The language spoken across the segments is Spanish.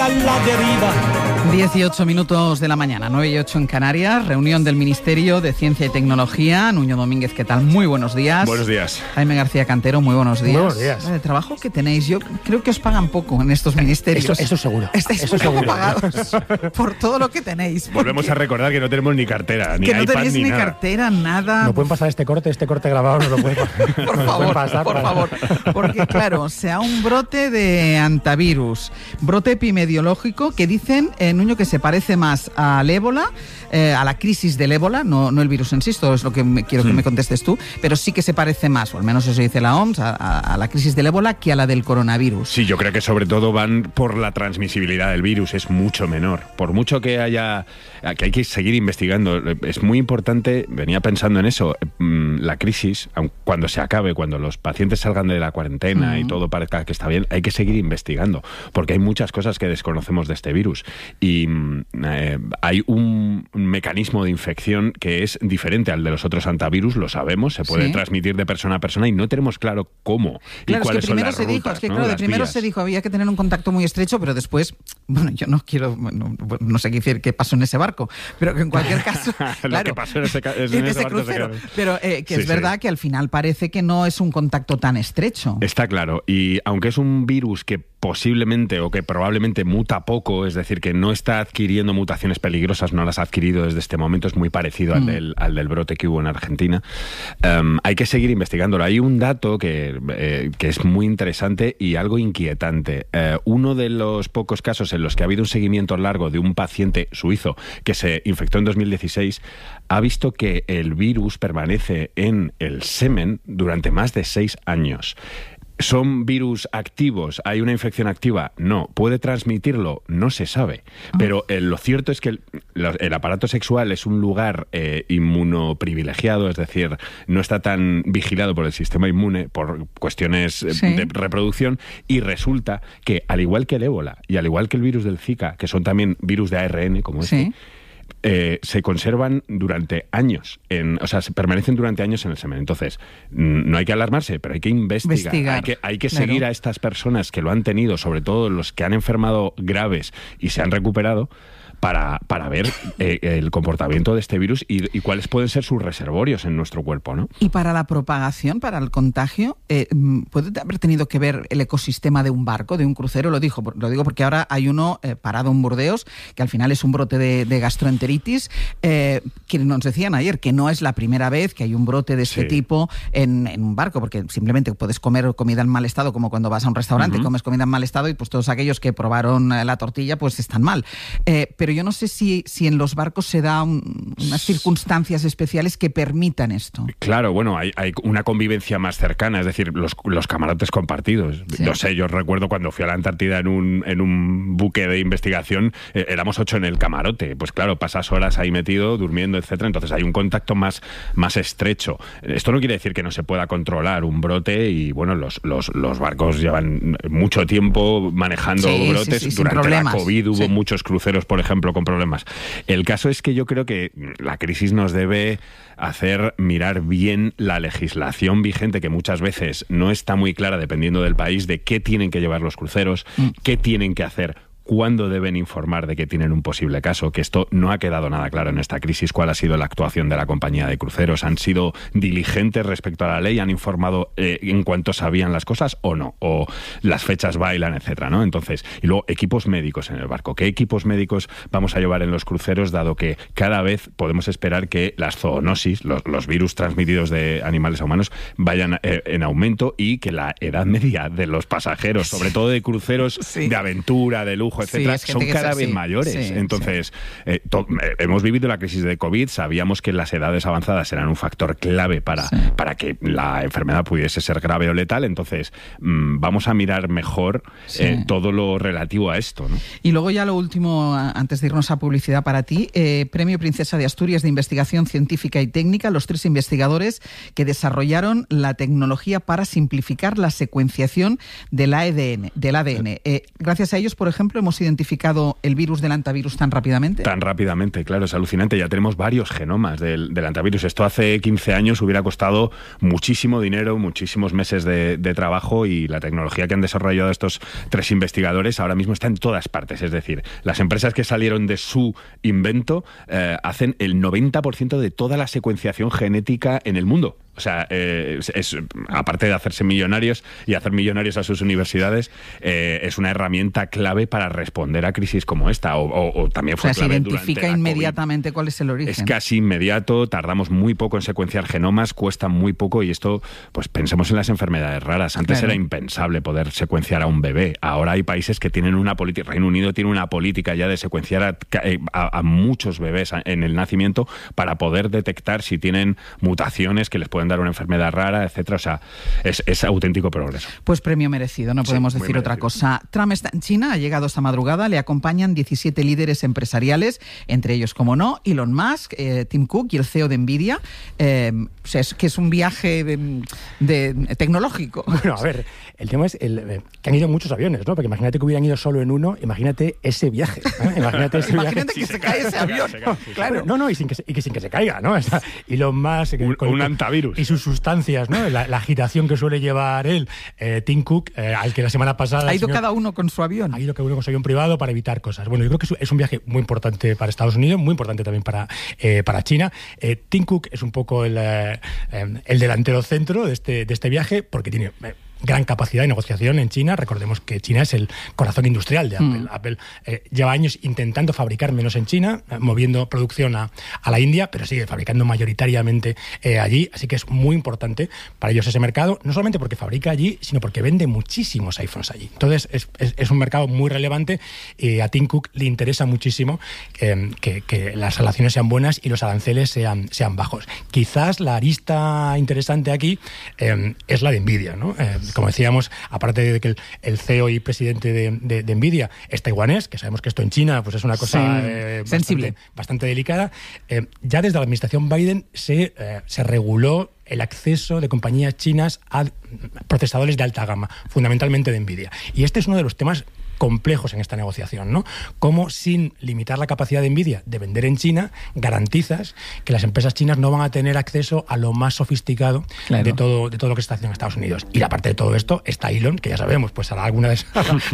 A la deriva. 18 minutos de la mañana, 9:08 en Canarias, reunión del Ministerio de Ciencia y Tecnología. Nuño Domínguez, ¿qué tal? Muy buenos días. Buenos días. Jaime García Cantero, muy buenos días. Muy buenos días. El trabajo que tenéis, yo creo que os pagan poco en estos ministerios. Eso seguro. Estáis Eso muy poco seguro. pagados por todo lo que tenéis. Volvemos a recordar que no tenemos ni cartera, ni que no iPad, tenéis ni nada. cartera, nada. No pueden pasar este corte grabado, no lo pueden pasar. Por favor, porque claro, sea un brote de antivirus, brote epidemiológico que dicen, Nuño, que se parece más al ébola, a la crisis del ébola, no el virus en sí, esto es lo que quiero que me contestes tú, pero sí que se parece más, o al menos eso dice la OMS, a la crisis del ébola que a la del coronavirus. Sí, yo creo que sobre todo van por la transmisibilidad del virus, es mucho menor. Por mucho que hay que seguir investigando, es muy importante, venía pensando en eso, la crisis, cuando se acabe, cuando los pacientes salgan de la cuarentena y todo parezca que está bien, hay que seguir investigando, porque hay muchas cosas que desconocemos de este virus. Y hay un mecanismo de infección que es diferente al de los otros antivirus, lo sabemos, se puede transmitir de persona a persona y no tenemos claro cómo y cuáles son las rutas. Primero se dijo había que tener un contacto muy estrecho, pero después, bueno, yo no quiero, no sé qué decir qué pasó en ese barco, pero que en cualquier caso, lo que pasó en ese barco crucero, pero que es verdad que al final parece que no es un contacto tan estrecho. Está claro, y aunque es un virus que posiblemente o que probablemente muta poco, es decir, que no está adquiriendo mutaciones peligrosas, no las ha adquirido desde este momento, es muy parecido al del brote que hubo en Argentina. Hay que seguir investigándolo. Hay un dato que es muy interesante y algo inquietante. Uno de los pocos casos en los que ha habido un seguimiento largo de un paciente suizo que se infectó en 2016 ha visto que el virus permanece en el semen durante más de 6 años. ¿Son virus activos? ¿Hay una infección activa? No. ¿Puede transmitirlo? No se sabe. Pero lo cierto es que el aparato sexual es un lugar inmunoprivilegiado, es decir, no está tan vigilado por el sistema inmune por cuestiones de reproducción, y resulta que, al igual que el ébola y al igual que el virus del Zika, que son también virus de ARN como este, se conservan durante años, se permanecen durante años en el semen. Entonces, no hay que alarmarse, pero hay que investigar. Hay que seguir a estas personas que lo han tenido, sobre todo los que han enfermado graves y se han recuperado, para ver el comportamiento de este virus y cuáles pueden ser sus reservorios en nuestro cuerpo, ¿no? Y para la propagación, para el contagio, ¿puede haber tenido que ver el ecosistema de un barco, de un crucero? Lo digo porque ahora hay uno parado en Burdeos, que al final es un brote de gastroenteritis, que nos decían ayer que no es la primera vez que hay un brote de este tipo en un barco, porque simplemente puedes comer comida en mal estado, como cuando vas a un restaurante, comes comida en mal estado y pues todos aquellos que probaron la tortilla pues están mal. Pero yo no sé si en los barcos se da unas circunstancias especiales que permitan esto. Claro, bueno, hay una convivencia más cercana, es decir, los camarotes compartidos. Sí. No sé, yo recuerdo cuando fui a la Antártida en un buque de investigación, éramos 8 en el camarote. Pues claro, pasas horas ahí metido, durmiendo, etcétera. Entonces hay un contacto más estrecho. Esto no quiere decir que no se pueda controlar un brote y, bueno, los barcos llevan mucho tiempo manejando brotes. Durante la COVID hubo muchos cruceros, por ejemplo, con problemas. El caso es que yo creo que la crisis nos debe hacer mirar bien la legislación vigente, que muchas veces no está muy clara dependiendo del país, de qué tienen que llevar los cruceros, qué tienen que hacer, cuándo deben informar de que tienen un posible caso, que esto no ha quedado nada claro en esta crisis, cuál ha sido la actuación de la compañía de cruceros. ¿Han sido diligentes respecto a la ley? ¿Han informado en cuanto sabían las cosas o no? ¿O las fechas bailan, etcétera, ¿no? Entonces, y luego equipos médicos en el barco. ¿Qué equipos médicos vamos a llevar en los cruceros, dado que cada vez podemos esperar que las zoonosis, los virus transmitidos de animales a humanos, vayan en aumento, y que la edad media de los pasajeros, sobre todo de cruceros de aventura, de lujo, etcétera, son cada vez mayores. Entonces, hemos vivido la crisis de COVID, sabíamos que las edades avanzadas eran un factor clave para que la enfermedad pudiese ser grave o letal. Entonces, vamos a mirar mejor todo lo relativo a esto, ¿no? Y luego ya lo último, antes de irnos a publicidad para ti, Premio Princesa de Asturias de Investigación Científica y Técnica, los 3 investigadores que desarrollaron la tecnología para simplificar la secuenciación del ADN. Gracias a ellos, por ejemplo, hemos identificado el virus del antivirus tan rápidamente? Tan rápidamente, claro, es alucinante. Ya tenemos varios genomas del antivirus. Esto hace 15 años hubiera costado muchísimo dinero, muchísimos meses de trabajo, y la tecnología que han desarrollado estos 3 investigadores ahora mismo está en todas partes. Es decir, las empresas que salieron de su invento hacen el 90% de toda la secuenciación genética en el mundo. O sea, aparte de hacerse millonarios y hacer millonarios a sus universidades, es una herramienta clave para responder a crisis como esta, o también fue clave durante la COVID. Se identifica inmediatamente cuál es el origen. Es casi inmediato, tardamos muy poco en secuenciar genomas, cuesta muy poco, y esto, pues pensemos en las enfermedades raras. Antes era impensable poder secuenciar a un bebé. Ahora hay países que tienen una política, Reino Unido tiene una política ya de secuenciar a muchos bebés en el nacimiento para poder detectar si tienen mutaciones que les pueden dar una enfermedad rara, etcétera. O sea, es auténtico progreso. Pues premio merecido, no podemos decir otra cosa. Trump está en China, ha llegado esta madrugada, le acompañan 17 líderes empresariales, entre ellos, como no, Elon Musk, Tim Cook y el CEO de Nvidia, que es un viaje tecnológico. Bueno, a ver, el tema es que han ido muchos aviones, ¿no? Porque imagínate que hubieran ido solo en uno, imagínate ese viaje, ¿no? Imagínate que se cae ese avión. Claro. No, y sin que se caiga, ¿no? O sea, Elon Musk... Un antivirus. Y sus sustancias, ¿no? La agitación que suele llevar él, Tim Cook, al que la semana pasada... Ha ido cada uno con su avión. Ha ido cada uno con su avión privado para evitar cosas. Bueno, yo creo que es un viaje muy importante para Estados Unidos, muy importante también para China. Tim Cook es un poco el delantero centro de este viaje, porque tiene... gran capacidad de negociación en China. Recordemos que China es el corazón industrial de Apple. Apple lleva años intentando fabricar menos en China, moviendo producción a la India, pero sigue fabricando mayoritariamente allí. Así que es muy importante para ellos ese mercado, no solamente porque fabrica allí, sino porque vende muchísimos iPhones allí. Entonces es un mercado muy relevante, y a Tim Cook le interesa muchísimo que las relaciones sean buenas y los aranceles sean bajos. Quizás la arista interesante aquí es la de Nvidia, ¿no? Como decíamos, aparte de que el CEO y presidente de Nvidia es taiwanés, que sabemos que esto en China pues es una cosa sensible, bastante delicada, ya desde la administración Biden se reguló el acceso de compañías chinas a procesadores de alta gama, fundamentalmente de Nvidia. Y este es uno de los temas complejos en esta negociación, ¿no? Cómo, sin limitar la capacidad de Nvidia de vender en China, garantizas que las empresas chinas no van a tener acceso a lo más sofisticado de todo lo que se está haciendo en Estados Unidos. Y aparte de todo esto, está Elon, que ya sabemos, pues hará algunas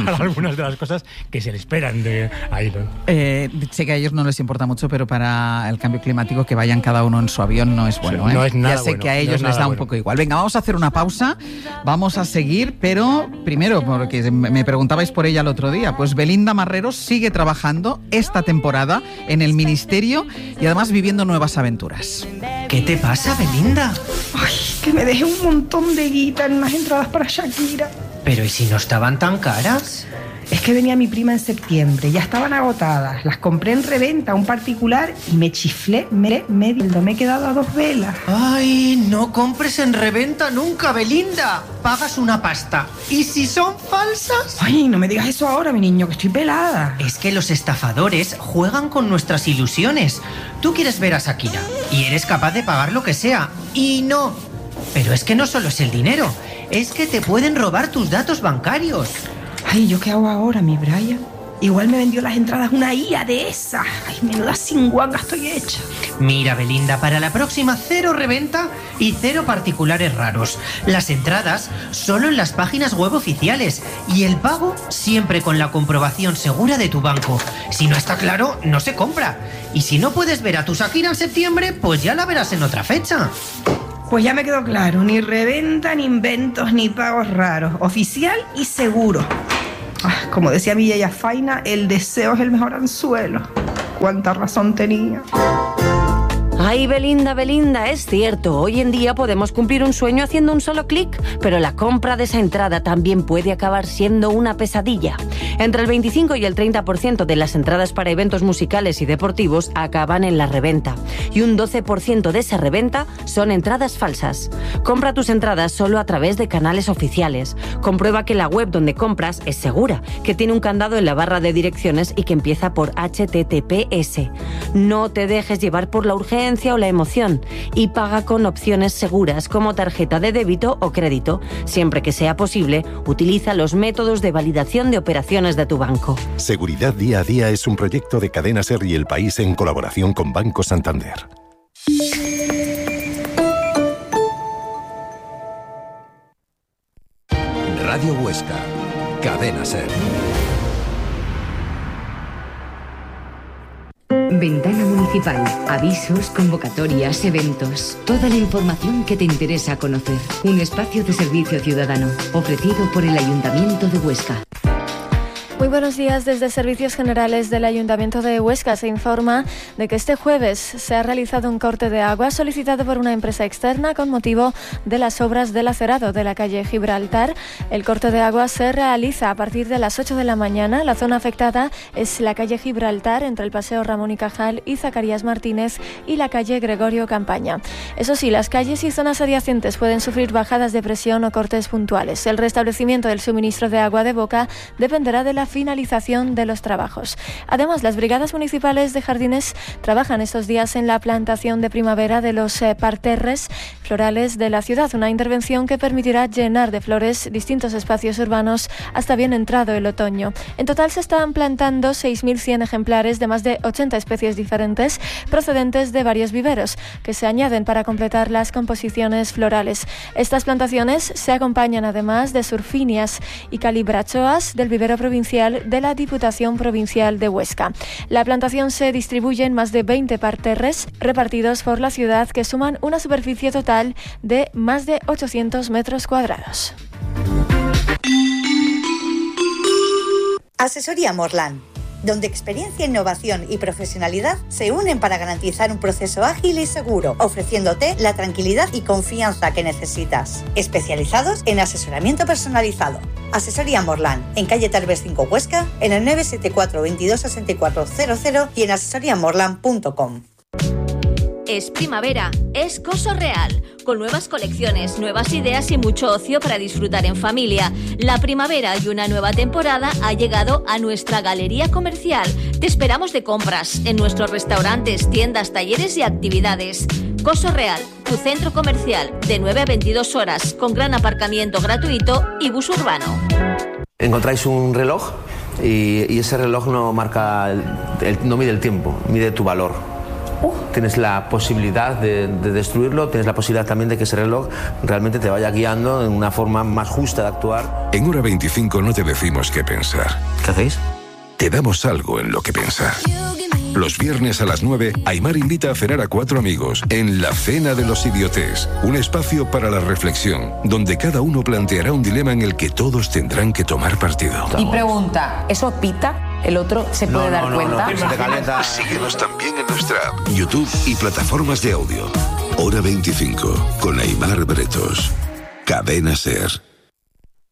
de las cosas que se le esperan a Elon. Sé que a ellos no les importa mucho, pero para el cambio climático que vayan cada uno en su avión no es bueno. No es nada ya sé bueno, que a ellos les da un poco igual. Venga, vamos a hacer una pausa, vamos a seguir, pero primero, porque me preguntabais por ella el otro día, pues Belinda Marrero sigue trabajando esta temporada en el Ministerio y además viviendo nuevas aventuras. ¿Qué te pasa, Belinda? Ay, que me dejé un montón de guita en unas entradas para Shakira. Pero ¿y si no estaban tan caras? Es que venía mi prima en septiembre, ya estaban agotadas. Las compré en reventa a un particular y me chiflé medio. Me he quedado a 2 velas. Ay, no compres en reventa nunca, Belinda. Pagas una pasta. ¿Y si son falsas? Ay, no me digas eso ahora, mi niño, que estoy pelada. Es que los estafadores juegan con nuestras ilusiones. Tú quieres ver a Shakira y eres capaz de pagar lo que sea. Y no. Pero es que no solo es el dinero, es que te pueden robar tus datos bancarios. Ay, ¿yo qué hago ahora, mi Brian? Igual me vendió las entradas una IA de esa. Ay, menuda cinguanga estoy hecha. Mira, Belinda, para la próxima 0 reventa y 0 particulares raros. Las entradas solo en las páginas web oficiales y el pago siempre con la comprobación segura de tu banco. Si no está claro, no se compra. Y si no puedes ver a tu Shakira en septiembre, pues ya la verás en otra fecha. Pues ya me quedó claro, ni reventa, ni inventos, ni pagos raros. Oficial y seguro. Como decía mi yaya Faina, el deseo es el mejor anzuelo. Cuánta razón tenía. Ay, Belinda, es cierto, hoy en día podemos cumplir un sueño haciendo un solo clic, pero la compra de esa entrada también puede acabar siendo una pesadilla. Entre el 25 y el 30% de las entradas para eventos musicales y deportivos acaban en la reventa, y un 12% de esa reventa son entradas falsas. Compra tus entradas solo a través de canales oficiales. Comprueba que la web donde compras es segura, que tiene un candado en la barra de direcciones y que empieza por HTTPS. No te dejes llevar por la urgencia urgencia o la emoción y paga con opciones seguras como tarjeta de débito o crédito. Siempre que sea posible, utiliza los métodos de validación de operaciones de tu banco. Seguridad Día a Día es un proyecto de Cadena SER y El País en colaboración con Banco Santander. Radio Huesca, Cadena SER. Ventana Municipal. Avisos, convocatorias, eventos. Toda la información que te interesa conocer. Un espacio de servicio ciudadano ofrecido por el Ayuntamiento de Huesca. Muy buenos días. Desde Servicios Generales del Ayuntamiento de Huesca se informa de que este jueves se ha realizado un corte de agua solicitado por una empresa externa con motivo de las obras del acerado de la calle Gibraltar. El corte de agua se realiza a partir de las 8 de la mañana. La zona afectada es la calle Gibraltar entre el Paseo Ramón y Cajal y Zacarías Martínez y la calle Gregorio Campaña. Eso sí, las calles y zonas adyacentes pueden sufrir bajadas de presión o cortes puntuales. El restablecimiento del suministro de agua de boca dependerá de la finalización de los trabajos. Además, las brigadas municipales de jardines trabajan estos días en la plantación de primavera de los parterres florales de la ciudad, una intervención que permitirá llenar de flores distintos espacios urbanos hasta bien entrado el otoño. En total se están plantando 6.100 ejemplares de más de 80 especies diferentes procedentes de varios viveros que se añaden para completar las composiciones florales. Estas plantaciones se acompañan además de surfinias y calibrachoas del vivero provincial de la Diputación Provincial de Huesca. La plantación se distribuye en más de 20 parterres repartidos por la ciudad que suman una superficie total de más de 800 metros cuadrados. Asesoría Morlan, donde experiencia, innovación y profesionalidad se unen para garantizar un proceso ágil y seguro, ofreciéndote la tranquilidad y confianza que necesitas. Especializados en asesoramiento personalizado. Asesoría Morlan, en calle Tarbes 5 Huesca, en el 974 22 64 00 y en asesoriamorlan.com. Es primavera, es Coso Real, con nuevas colecciones, nuevas ideas y mucho ocio para disfrutar en familia. La primavera y una nueva temporada ha llegado a nuestra galería comercial. Te esperamos de compras en nuestros restaurantes, tiendas, talleres y actividades. Coso Real, tu centro comercial, de 9 a 22 horas, con gran aparcamiento gratuito y bus urbano. Encontráis un reloj y ese reloj no marca, no mide el tiempo, mide tu valor. Tienes la posibilidad de destruirlo, tienes la posibilidad también de que ese reloj realmente te vaya guiando en una forma más justa de actuar. En Hora 25 no te decimos qué pensar. ¿Qué hacéis? Te damos algo en lo que pensar. Los viernes a las 9, Aimar invita a cenar a 4 amigos en La Cena de los Idiotes, un espacio para la reflexión, donde cada uno planteará un dilema en el que todos tendrán que tomar partido. Y pregunta, ¿eso pita? ¿El otro se puede dar cuenta? No. Síguenos también en nuestra app, YouTube y plataformas de audio. Hora 25, con Aimar Bretos. Cadena SER.